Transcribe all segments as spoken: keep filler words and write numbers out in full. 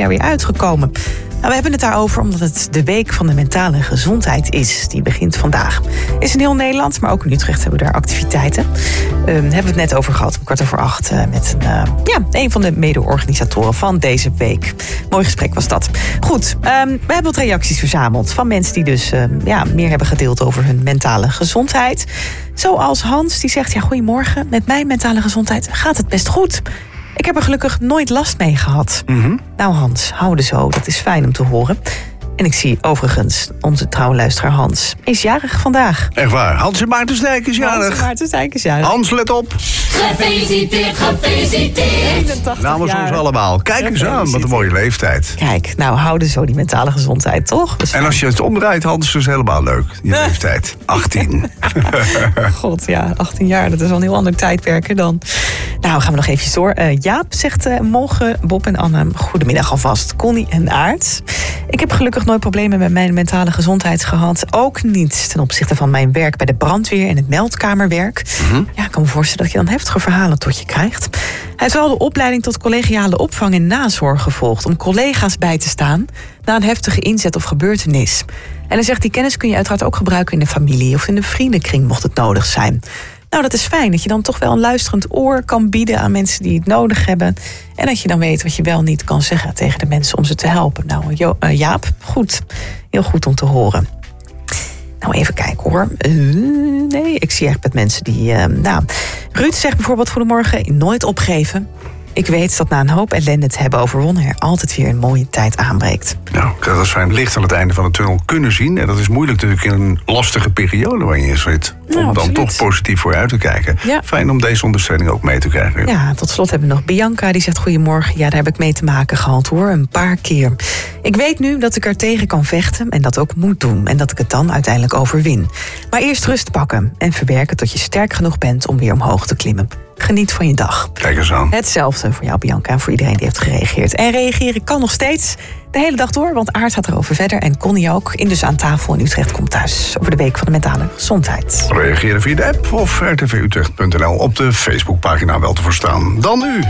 er weer uitgekomen? Nou, we hebben het daarover omdat het de Week van de Mentale Gezondheid is. Die begint vandaag. Is in heel Nederland, maar ook in Utrecht hebben we daar activiteiten. Uh, daar hebben we het net over gehad, om kwart over acht... Uh, met een, uh, ja, een van de mede-organisatoren van deze week. Mooi gesprek was dat. Goed, um, we hebben wat reacties verzameld van mensen die dus uh, ja, meer hebben gedeeld over hun mentale gezondheid. Zoals Hans, die zegt, ja, goedemorgen. Met mijn mentale gezondheid gaat het best goed. Ik heb er gelukkig nooit last mee gehad. Mm-hmm. Nou Hans, houden zo, dat is fijn om te horen. En ik zie overigens, onze trouwe luisteraar Hans is jarig vandaag. Echt waar, Hans en Maarten Stijk is jarig. Hans en Maarten Stijk is jarig. Hans, let op. Gefeliciteerd, gefeliciteerd. Namens ons allemaal. Kijk eens aan, wat een mooie leeftijd. Kijk, nou houden zo die mentale gezondheid, toch? En als je het omdraait, Hans, is helemaal leuk. Die leeftijd. achttien. God, ja, achttien jaar, dat is wel een heel ander tijdperk dan. Nou, gaan we nog even door. Uh, Jaap zegt, uh, morgen Bob en Anne, goedemiddag alvast. Connie en Aart. Ik heb gelukkig nooit problemen met mijn mentale gezondheid gehad. Ook niet ten opzichte van mijn werk bij de brandweer en het meldkamerwerk. Mm-hmm. Ja, ik kan me voorstellen dat je dan heftige verhalen tot je krijgt. Hij heeft wel de opleiding tot collegiale opvang en nazorg gevolgd om collega's bij te staan na een heftige inzet of gebeurtenis. En hij zegt, die kennis kun je uiteraard ook gebruiken in de familie of in de vriendenkring, mocht het nodig zijn. Nou, dat is fijn dat je dan toch wel een luisterend oor kan bieden aan mensen die het nodig hebben. En dat je dan weet wat je wel niet kan zeggen tegen de mensen om ze te helpen. Nou, jo- uh, Jaap, goed. Heel goed om te horen. Nou, even kijken hoor. Uh, nee, ik zie echt met mensen die... Uh, nou, Ruud zegt bijvoorbeeld, goedemorgen, nooit opgeven. Ik weet dat na een hoop ellende te hebben overwonnen er altijd weer een mooie tijd aanbreekt. Nou, dat is fijn licht aan het einde van de tunnel kunnen zien. En dat is moeilijk natuurlijk in een lastige periode waarin je zit. Om Nou, dan absoluut. toch positief vooruit te kijken. Ja. Fijn om deze ondersteuning ook mee te krijgen. joh. Ja, tot slot hebben we nog Bianca, die zegt goedemorgen. Ja, daar heb ik mee te maken gehad hoor, een paar keer. Ik weet nu dat ik er tegen kan vechten en dat ook moet doen. En dat ik het dan uiteindelijk overwin. Maar eerst rust pakken en verwerken tot je sterk genoeg bent om weer omhoog te klimmen. Geniet van je dag. Kijk eens aan. Hetzelfde voor jou, Bianca, en voor iedereen die heeft gereageerd. En reageren kan nog steeds de hele dag door, want Aart gaat erover verder en Connie ook. In Dus aan tafel in Utrecht komt thuis over de Week van de Mentale Gezondheid. Reageren via de app of r t v utrecht punt n l op de Facebookpagina wel te verstaan. Dan nu.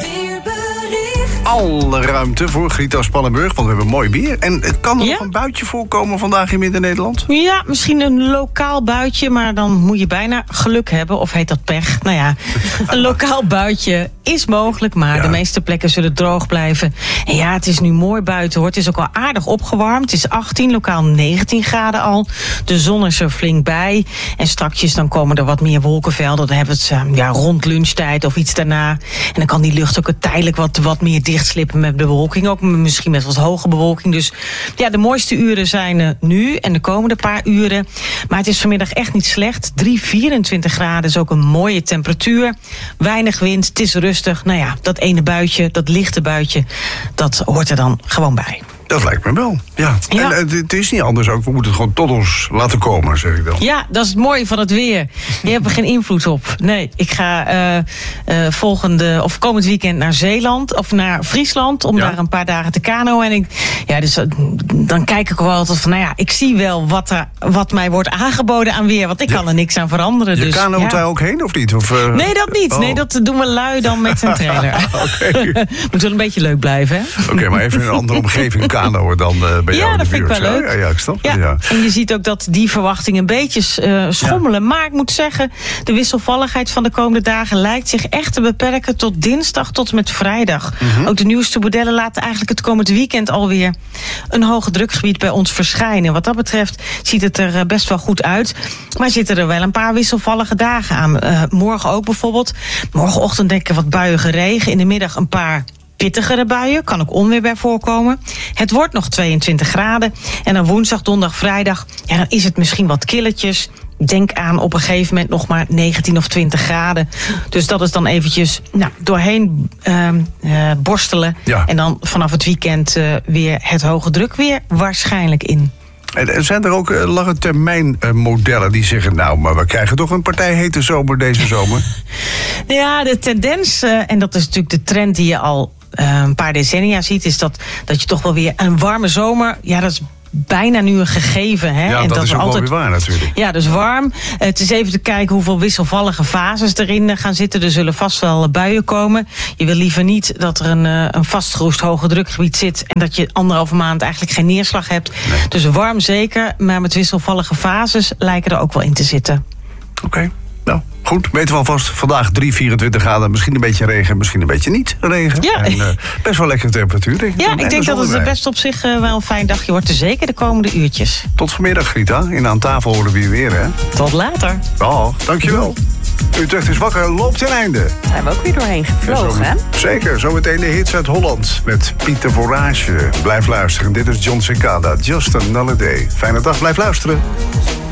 Alle ruimte voor Grita Spannenburg, want we hebben mooi weer. En het kan er Ja? nog een buitje voorkomen vandaag in Midden-Nederland? Ja, misschien een lokaal buitje, maar dan moet je bijna geluk hebben. Of heet dat pech? Nou ja, een lokaal buitje is mogelijk, maar Ja. de meeste plekken zullen droog blijven. En ja, het is nu mooi buiten hoor. Het is ook al aardig opgewarmd. Het is achttien, lokaal negentien graden al. De zon is er flink bij. En strakjes dan komen er wat meer wolkenvelden. Dan hebben we het uh, ja, rond lunchtijd of iets daarna. En dan kan die lucht ook tijdelijk wat, wat meer dichtslippen met de bewolking. Ook misschien met wat hoge bewolking. Dus ja, de mooiste uren zijn uh, nu en de komende paar uren. Maar het is vanmiddag echt niet slecht. drie, vierentwintig graden is ook een mooie temperatuur. Weinig wind, het is rustig. Nou ja, dat ene buitje, dat lichte buitje, dat hoort er dan gewoon bij. Dat lijkt me wel, ja. Ja. En uh, het is niet anders ook. We moeten het gewoon tot ons laten komen, zeg ik dan. Ja, dat is het mooie van het weer. Je hebt er geen invloed op. Nee, ik ga uh, uh, volgende of komend weekend naar Zeeland of naar Friesland om Ja. daar een paar dagen te kanoën. En ik, ja, dus uh, dan kijk ik wel altijd van, nou ja, ik zie wel wat, er, wat mij wordt aangeboden aan weer, want ik Ja. kan er niks aan veranderen. Je dus, kanoot ja. daar ook heen of niet? Of, uh... Nee, dat niet. Oh. Nee, dat doen we lui dan met een trailer. Oké, Moet wel een beetje leuk blijven, hè? okay, maar even in een andere omgeving kanoën dan uh, bij Ja, jou in dat de vind buurt. ik wel leuk. Ja, ja, ik snap het, Ja, ja. en je ziet ook dat die verwachtingen een beetje uh, schommelen. Ja. Maar ik moet zeggen, de wisselvalligheid van de komende dagen lijkt zich echt te beperken tot dinsdag tot en met vrijdag. Mm-hmm. Ook de nieuwste modellen laten eigenlijk het komend weekend alweer een hoge drukgebied bij ons verschijnen. Wat dat betreft ziet het er best wel goed uit. Maar zitten er wel een paar wisselvallige dagen aan. Uh, morgen ook bijvoorbeeld. Morgenochtend denk ik wat buiige regen. In de middag een paar pittigere buien, kan ook onweer bij voorkomen. Het wordt nog tweeëntwintig graden. En dan woensdag, donderdag, vrijdag, ja, dan is het misschien wat killetjes. Denk aan op een gegeven moment nog maar negentien of twintig graden. Dus dat is dan eventjes nou, doorheen uh, uh, borstelen. Ja. En dan vanaf het weekend uh, weer het hoge druk weer waarschijnlijk in. En zijn er ook uh, lange termijn uh, modellen die zeggen, nou, maar we krijgen toch een partij hete zomer deze zomer? Ja, de tendens, uh, en dat is natuurlijk de trend die je al uh, een paar decennia ziet, is dat, dat je toch wel weer een warme zomer, ja, dat is bijna nu een gegeven. Hè? Ja, en dat, dat is we ook altijd... wel weer waar natuurlijk. Ja, dus warm. Het is even te kijken hoeveel wisselvallige fases erin gaan zitten. Er zullen vast wel buien komen. Je wil liever niet dat er een, een vastgeroest hoge drukgebied zit en dat je anderhalve maand eigenlijk geen neerslag hebt. Nee. Dus warm zeker, maar met wisselvallige fases lijken er ook wel in te zitten. Oké, okay. Nou, goed. Weten we alvast. Vandaag drie, vierentwintig graden. Misschien een beetje regen, misschien een beetje niet regen. Ja. En uh, best wel lekkere temperatuur. Denk ik. Ja, en ik denk dat het erbij. best op zich uh, wel een fijn dagje wordt. Zeker de komende uurtjes. Tot vanmiddag, Rita. In Aan Tafel horen we je weer, hè? Tot later. Oh, dankjewel. Utrecht is wakker, loopt ten einde. Zijn we ook weer doorheen gevlogen, hè? Zeker, zometeen de hits uit Holland met Pieter Vorage. Blijf luisteren, dit is John Cicada, Just Another Day. Fijne dag, blijf luisteren.